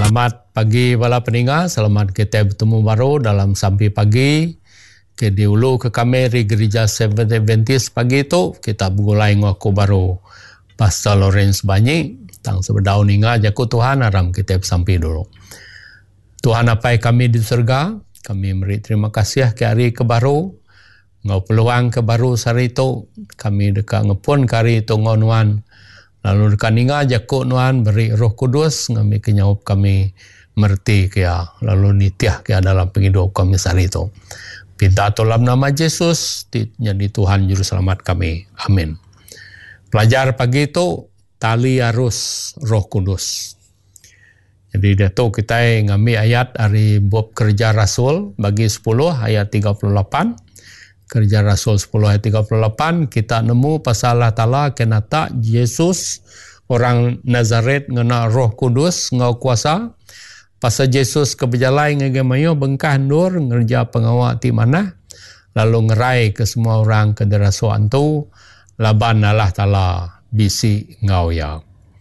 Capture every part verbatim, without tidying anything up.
Selamat pagi bala pendengar, selamat kita bertemu baru dalam Sampai Pagi. Ke diulu ke kami di Gereja Seventh Adventist pagi itu, kita mulai ngaku baru Pastor Lawrence Banyi, tang sebedau ninga jaku Tuhan aram kita sampai dulu. Tuhan apai kami di surga, kami beri terima kasih ke hari ke baru, ngau peluang ke baru sari itu, kami dekat ngepun kari itu ngonuan. Lalu dekat ninga jaku nuan beri Roh Kudus ngami kenyaup kami merti kia lalu nitiah kia dalam penghidup kami sehari itu. Pinta dalam nama Yesus jadi Tuhan juru selamat kami. Amin. Pelajar pagi itu tali arus Roh Kudus. Jadi itu kita ngami ayat dari bab Kerja Rasul bagi sepuluh ayat tiga puluh lapan. Kerja Rasul sepuluh ayat tiga puluh lapan, kita nemu pasal Allah Ta'ala kenata Yesus orang Nazaret ngena Roh Kudus ngau kuasa. Pasal Yesus kebejalai ngegemayo bengkah nur ngerja pengawak ti mana lalu ngerai ke semua orang ke derasuan tu laban Allah Ta'ala bisi ngau ya.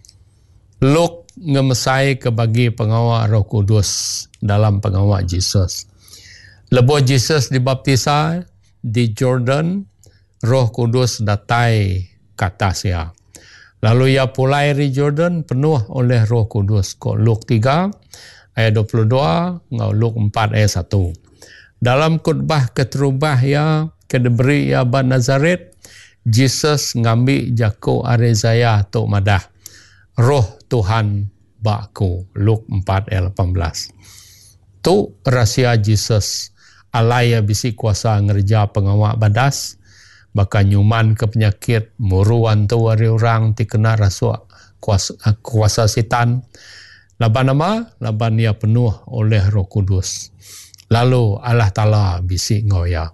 Luk ngemesai ke bagi pengawak Roh Kudus dalam pengawak Yesus. Lebuh Yesus dibaptisa di Jordan, Roh Kudus datai ke atas ya. Lalu ia pulai di Jordan penuh oleh Roh Kudus. Kok Luk tiga ayat dua puluh dua, ngau Luk empat ayat satu. Dalam khutbah keterubah ya kedeberi ya ban Nazaret, Jesus ngambil jako Arezaya tok madah. Roh Tuhan baku. Luk empat ayat lapan belas. Tu rahsia Jesus. Alaya bisi kuasa ngerja pengawak badas, baka nyuman ke penyakit, muruan tu wari orang ti kena rasuak kuasa, kuasa setan. Laban nama, laban ia penuh oleh Roh Kudus. Lalu Allah Ta'ala bisi ngoya.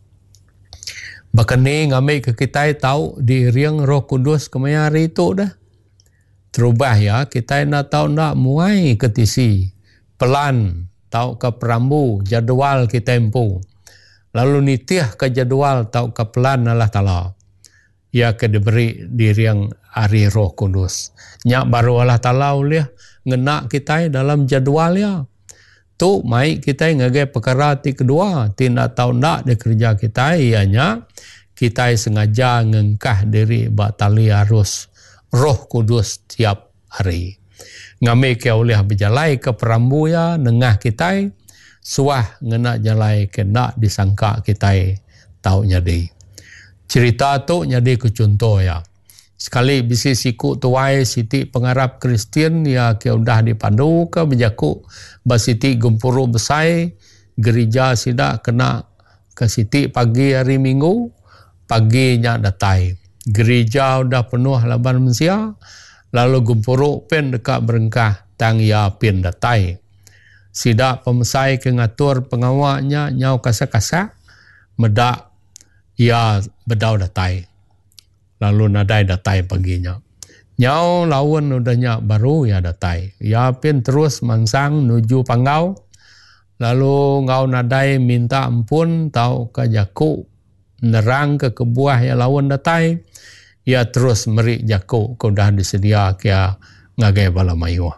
Baka ni ngambil ke kita tahu di riang Roh Kudus kemaya hari itu dah. Terubah ya, kita nak tahu nak muai ketisi, pelan, tahu ke perambu, jadual kita empu. Lalu nitiah ke jadual, tahu ke pelan Allah Ta'ala. Ia ke diberi diri yang hari Roh Kudus. Nyak baru Allah Ta'ala oleh ngenak kita dalam jadual ya. Tu mai kita ngagai perkara ti kedua. Tidak tahu nak di kerja kita, ianya kita sengaja ngengkah diri batali arus Roh Kudus tiap hari. Ngambil ke oleh berjalai ke perambu ya, nengah kita, suah ngena jalai ke nak disangka kita tahu nyadi. Cerita tu nyadi ke contoh ya. Sekali bisi siku tuai siti pengarap Kristian ya ke udah dipandu ke berjaku basiti gempuru besai gereja sidak kena ke siti pagi hari Minggu, paginya datai. Gereja udah penuh laban mensia. Lalu gempuruk pen dekat berengkah tang ya pin datai. Sidak pemesai ke ngatur pengawaknya nyau kasak-kasak medak ya bedau datai. Lalu nadai datai paginya. Nyau lawan udahnya baru ya datai. Ya pin terus mansang nuju panggau. Lalu ngau nadai minta ampun tau ke jaku nerang ke kebuah ya lawan datai. Ia terus merik jaku kau dah disedia kia ngagai bala mayuh.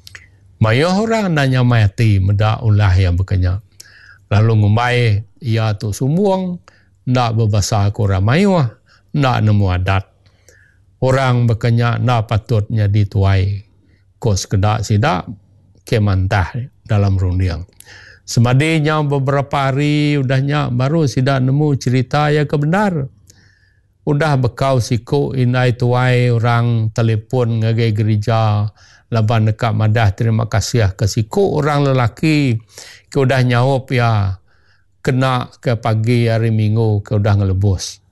Mayuh orang nanya mati medak ulah yang berkenyak. Lalu ngumbai ia tu sumbuang nak berbahasa kurang mayuh, nak nemu adat. Orang berkenyak nak patutnya dituai. Kos kedak sidak kemantah dalam rundiang. Semadinya beberapa hari udahnya baru sidak nemu cerita yang kebenar. Udah bekau siku inai tuai orang telefon ngagai gereja laban dekat madah terima kasih ke siku orang lelaki ke udah nyawap ya kena ke pagi hari Minggu ke udah ngelebus.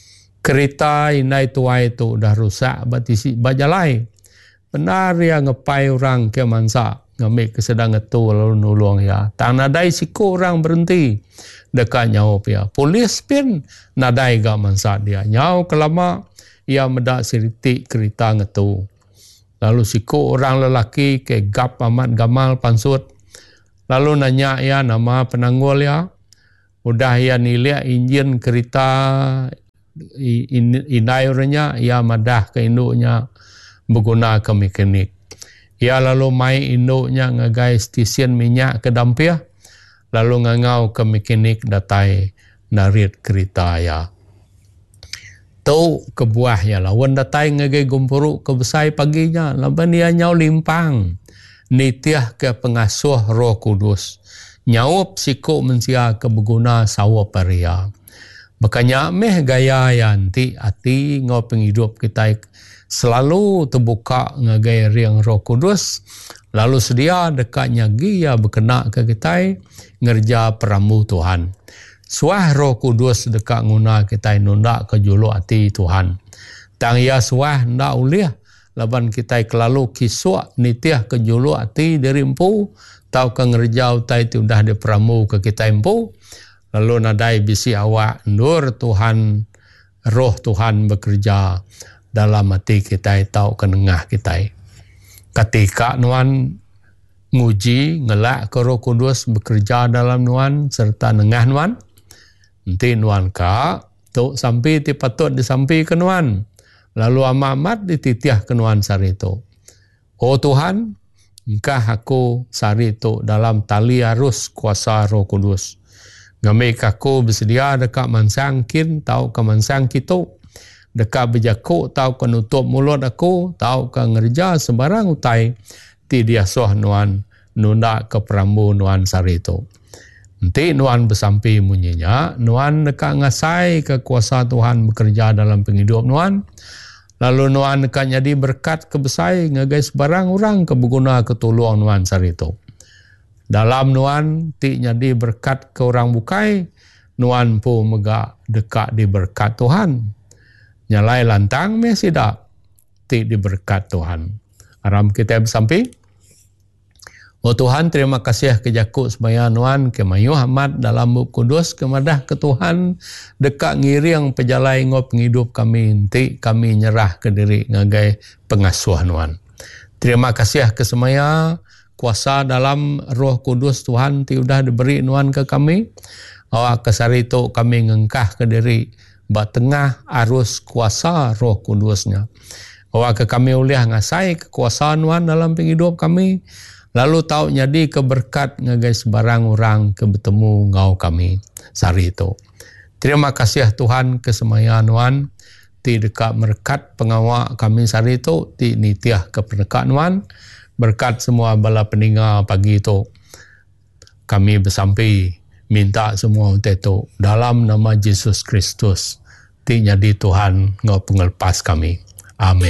Kereta inai tuai tu udah rusak batisi bajalai. Benar ya ngepai orang ke mansa ngambil kesedang itu lalu nulung ya. Tak nadai siku orang berhenti. Dekat nyau pia. Polis pun nadai gak mansa dia. Nyau kelama ia medak siritik kereta ngetu. Lalu siku orang lelaki ke gap amat gamal pansut. Lalu nanya ya nama penanggul ya. Udah ya nilai enjin kereta inai orangnya ia madah ke induknya berguna ke mekanik. Ia lalu mai induknya ngagai stesen minyak ke dampia, lalu ngangau ke mekanik datai narit kereta ya. Tau kebuah ya lawan datai ngagai gumpuruk ke besai paginya, laban ia nyau limpang. Nitiah ke pengasuh Roh Kudus. Nyawap siko mensia ke berguna sawa paria. Makanya meh gaya yang ti ati ngau penghidup kita selalu terbuka ngagai riang Roh Kudus, lalu sedia dekatnya gia berkenak ke kita ngerja peramu Tuhan. Suah Roh Kudus dekat nguna kita nunda ke julu hati Tuhan. Tang ya suah ndak uliah laban kita kelalu kisua nitiah ke julu hati dari empu tau ke ngerja utai tu dah di peramu ke kita empu. Lalu nadai bisi awak nur Tuhan, Roh Tuhan bekerja dalam hati kita tau ke nengah kita. Ketika nuan nguji ngelak ke Roh Kudus bekerja dalam nuan serta nengah nuan, nanti nuan ka tu sampai ti patut disampai ke nuan, lalu amat dititiah ke nuan sarito. Oh Tuhan, engkau aku sarito dalam tali arus kuasa Roh Kudus. Ngamik aku bersedia dekat mansangkin tau ke mansang kita. Dekat berjakuk tau ke nutup mulut aku, tau ke ngerja sebarang utai ti dia soh nuan nunda ke perambu nuan sarito. Nanti nuan bersampai munyinya, nuan dekat ngasai ke kuasa Tuhan bekerja dalam penghidup nuan. Lalu nuan dekat jadi berkat kebesai ngagai sebarang orang ke berguna ketulung nuan sarito. Dalam nuan ti jadi berkat ke orang bukai, nuan pun megak dekat di berkat Tuhan. Nyalai lantang meh sidak ti diberkat Tuhan. Aram kita bersampai. Oh Tuhan, terima kasih ke jakuk semaya nuan ke mayu Ahmad dalam buk kudus kemadah ke Tuhan dekat ngiring pejalai ngop penghidup kami ti kami nyerah ke diri ngagai pengasuh nuan. Terima kasih ke semaya kuasa dalam Roh Kudus Tuhan ti udah diberi nuan ke kami. Awak kesarito kami ngengkah ke diri batengah arus kuasa Roh Kudusnya. Awak ke kami uliah ngasai kekuasaan nuan dalam penghidup kami. Lalu tahu jadi keberkat ngagai sebarang orang ke bertemu ngau kami sarito. Terima kasih Tuhan kesemaya nuan ti dekat merkat pengawak kami sarito ti nitiah ke perdekat nuan. Berkat semua bala peninggal pagi itu kami bersampai minta semua itu dalam nama Yesus Kristus ti jadi Tuhan ngau penglepas kami. Amin.